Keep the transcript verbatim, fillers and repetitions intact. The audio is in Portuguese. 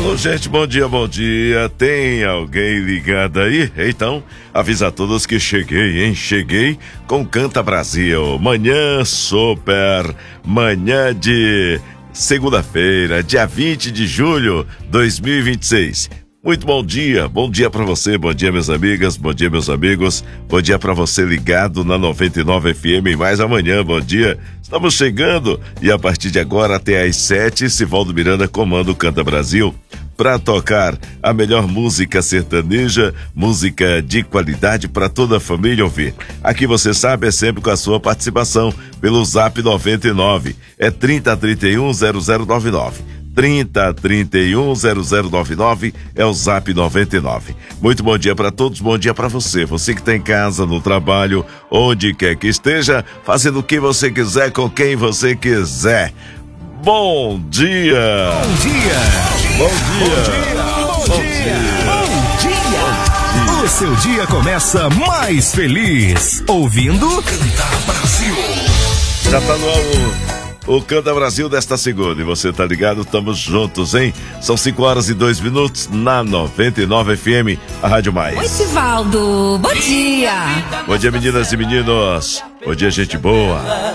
Alô, gente, bom dia, bom dia. Tem alguém ligado aí? Então, avisa a todos que cheguei, hein? Cheguei com Canta Brasil. Manhã super, manhã de segunda-feira, dia vinte de julho de dois mil e vinte e seis. Muito bom dia, bom dia pra você, bom dia minhas amigas, bom dia meus amigos, bom dia pra você ligado na noventa e nove F M e mais amanhã, bom dia. Estamos chegando e a partir de agora até às sete, Sivaldo Miranda comanda o Canta Brasil para tocar a melhor música sertaneja, música de qualidade para toda a família ouvir. Aqui você sabe, é sempre com a sua participação pelo Zap noventa e nove, é trinta, trinta e um, zero zero nove nove. trinta, trinta e um, zero zero nove nove é o Zap noventa e nove. Muito bom dia para todos, bom dia para você. Você que está em casa, no trabalho, onde quer que esteja, fazendo o que você quiser, com quem você quiser. Bom dia! Bom dia! Bom dia! Bom dia! Bom dia! Bom dia! O seu dia começa mais feliz, ouvindo Canta Brasil. Já tá no ar o Canta Brasil desta segunda, e você tá ligado? Estamos juntos, hein? São cinco horas e dois minutos na noventa e nove F M, a Rádio Mais. Oi, Sivaldo, bom dia! Bom dia, meninas e meninos. Bom dia, gente boa.